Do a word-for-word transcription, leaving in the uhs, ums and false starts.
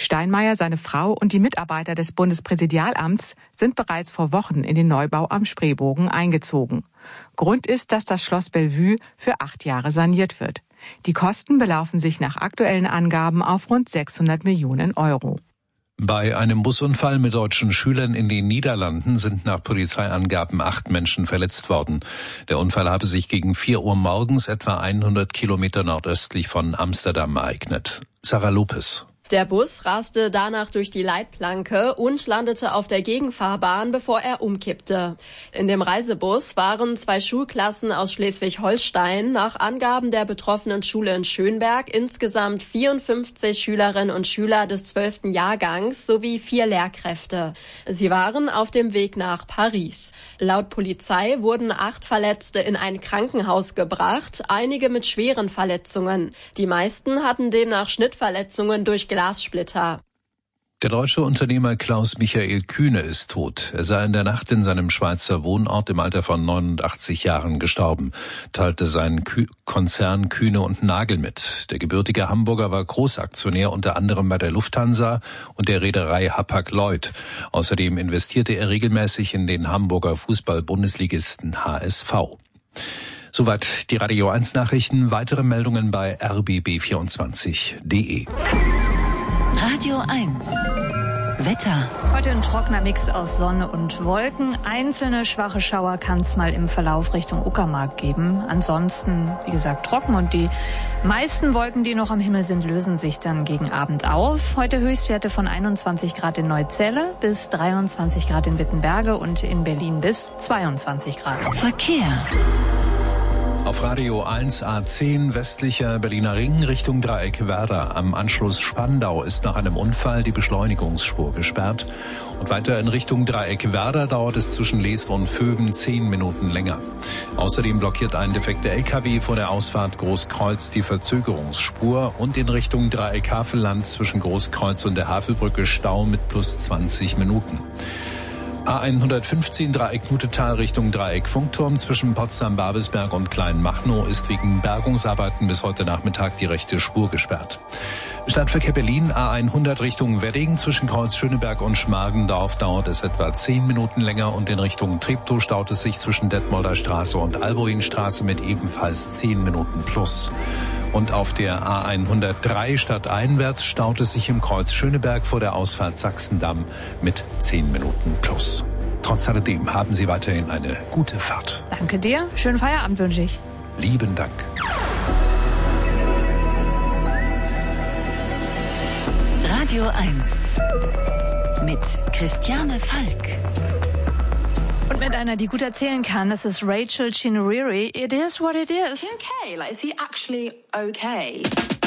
Steinmeier, seine Frau und die Mitarbeiter des Bundespräsidialamts sind bereits vor Wochen in den Neubau am Spreebogen eingezogen. Grund ist, dass das Schloss Bellevue für acht Jahre saniert wird. Die Kosten belaufen sich nach aktuellen Angaben auf rund sechshundert Millionen Euro. Bei einem Busunfall mit deutschen Schülern in den Niederlanden sind nach Polizeiangaben acht Menschen verletzt worden. Der Unfall habe sich gegen vier Uhr morgens etwa hundert Kilometer nordöstlich von Amsterdam ereignet. Sarah Lopez. Der Bus raste danach durch die Leitplanke und landete auf der Gegenfahrbahn, bevor er umkippte. In dem Reisebus waren zwei Schulklassen aus Schleswig-Holstein, nach Angaben der betroffenen Schule in Schönberg insgesamt vierundfünfzig Schülerinnen und Schüler des zwölften Jahrgangs sowie vier Lehrkräfte. Sie waren auf dem Weg nach Paris. Laut Polizei wurden acht Verletzte in ein Krankenhaus gebracht, einige mit schweren Verletzungen. Die meisten hatten demnach Schnittverletzungen durch Glassplitter. Der deutsche Unternehmer Klaus-Michael Kühne ist tot. Er sei in der Nacht in seinem Schweizer Wohnort im Alter von neunundachtzig Jahren gestorben, teilte sein Kü- Konzern Kühne und Nagel mit. Der gebürtige Hamburger war Großaktionär unter anderem bei der Lufthansa und der Reederei Hapag-Lloyd. Außerdem investierte er regelmäßig in den Hamburger Fußball-Bundesligisten H S V. Soweit die Radio eins Nachrichten. Weitere Meldungen bei r b b vierundzwanzig punkt d e. Radio eins. Wetter. Heute ein trockener Mix aus Sonne und Wolken. Einzelne schwache Schauer kann es mal im Verlauf Richtung Uckermark geben. Ansonsten, wie gesagt, trocken und die meisten Wolken, die noch am Himmel sind, lösen sich dann gegen Abend auf. Heute Höchstwerte von einundzwanzig Grad in Neuzelle bis dreiundzwanzig Grad in Wittenberge und in Berlin bis zweiundzwanzig Grad. Verkehr. Auf Radio eins A zehn westlicher Berliner Ring Richtung Dreieck Werder. Am Anschluss Spandau ist nach einem Unfall die Beschleunigungsspur gesperrt. Und weiter in Richtung Dreieck Werder dauert es zwischen Leest und Vöben zehn Minuten länger. Außerdem blockiert ein defekter L K W vor der Ausfahrt Großkreuz die Verzögerungsspur und in Richtung Dreieck Havelland zwischen Großkreuz und der Havelbrücke Stau mit plus zwanzig Minuten. A hundertfünfzehn Dreieck Nutetal Richtung Dreieck Funkturm zwischen Potsdam-Babelsberg und Kleinmachnow ist wegen Bergungsarbeiten bis heute Nachmittag die rechte Spur gesperrt. Stadtverkehr Berlin A hundert Richtung Wedding zwischen Kreuz Schöneberg und Schmargendorf dauert es etwa zehn Minuten länger und in Richtung Treptow staut es sich zwischen Detmolder Straße und Alboinstraße mit ebenfalls zehn Minuten plus. Und auf der A hundertdrei stadteinwärts staut es sich im Kreuz Schöneberg vor der Ausfahrt Sachsendamm mit zehn Minuten plus. Trotz alledem haben Sie weiterhin eine gute Fahrt. Danke dir. Schönen Feierabend wünsche ich. Lieben Dank. Radio eins mit Christiane Falk. Und mit einer, die gut erzählen kann, das ist Rachel Chinuriri. It is what it is. Is he okay? Like, is he actually okay?